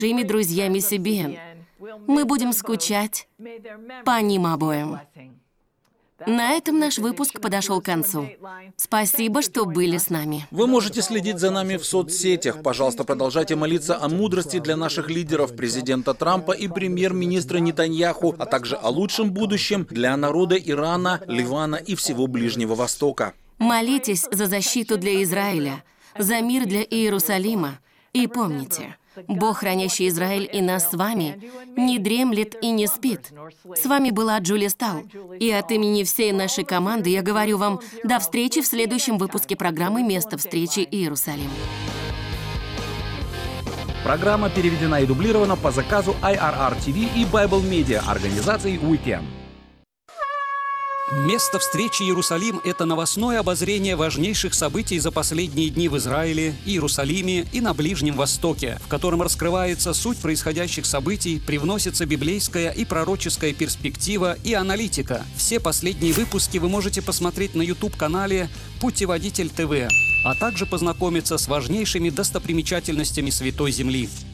своими друзьями CBN. Мы будем скучать по ним обоим. На этом наш выпуск подошел к концу. Спасибо, что были с нами. Вы можете следить за нами в соцсетях. Пожалуйста, продолжайте молиться о мудрости для наших лидеров, президента Трампа и премьер-министра Нетаньяху, а также о лучшем будущем для народа Ирана, Ливана и всего Ближнего Востока. Молитесь за защиту для Израиля, за мир для Иерусалима. И помните, Бог, хранящий Израиль и нас с вами, не дремлет и не спит. С вами была Джули Стал. И от имени всей нашей команды я говорю вам до встречи в следующем выпуске программы «Место встречи Иерусалим». Программа переведена и дублирована по заказу IRR TV и Bible Media организации Weekend. Место встречи Иерусалим – это новостное обозрение важнейших событий за последние дни в Израиле, Иерусалиме и на Ближнем Востоке, в котором раскрывается суть происходящих событий, привносится библейская и пророческая перспектива и аналитика. Все последние выпуски вы можете посмотреть на YouTube-канале «Путеводитель ТВ», а также познакомиться с важнейшими достопримечательностями Святой Земли.